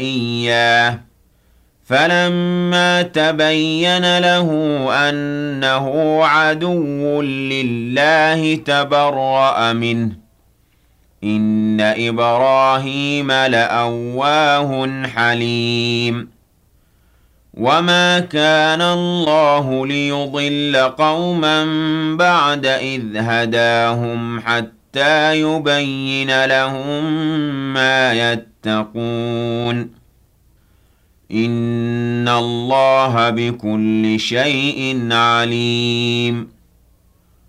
إياه فلما تبين له أنه عدو لله تبرأ منه إن إبراهيم لأواه حليم وما كان الله ليضل قوما بعد إذ هداهم حتى يبين لهم ما يتقون إن الله بكل شيء عليم